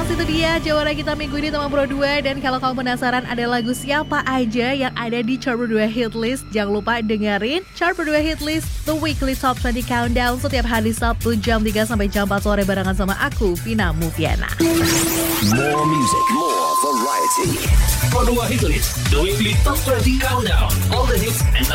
Yes, itu dia jawara kita minggu ini teman Pro 2. Dan kalau kamu penasaran ada lagu siapa aja yang ada di Chart Pro 2 Hit List, jangan lupa dengerin Chart Pro 2 Hit List The Weekly Top 20 Countdown setiap hari Sabtu jam 3 sampai jam 4 sore barengan sama aku, Vina Mufiana. More music, more variety. Pro 2 Hit List The Weekly Top 20 Countdown. All the hits and